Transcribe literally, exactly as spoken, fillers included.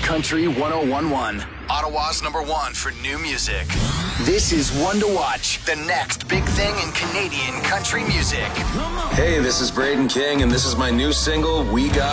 Country one oh one point one. Ottawa's number one for new music. This is One to Watch. The next big thing in Canadian country music. Hey, this is Braden King, and this is my new single, We Got